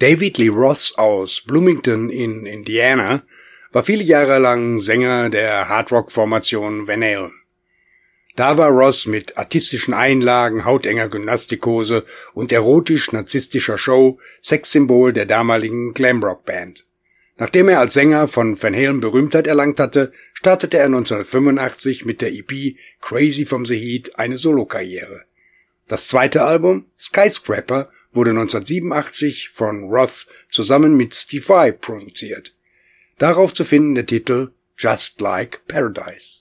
David Lee Roth aus Bloomington in Indiana war viele Jahre lang Sänger der Hardrock-Formation Van Halen. Da war Roth mit artistischen Einlagen, hautenger Gymnastikhose und erotisch-narzisstischer Show Sexsymbol der damaligen Glamrock-Band. Nachdem er als Sänger von Van Halen Berühmtheit erlangt hatte, startete er 1985 mit der EP Crazy from the Heat eine Solokarriere. Das zweite Album, Skyscraper, wurde 1987 von Roth zusammen mit Steve Vai produziert. Darauf zu finden der Titel Just Like Paradise.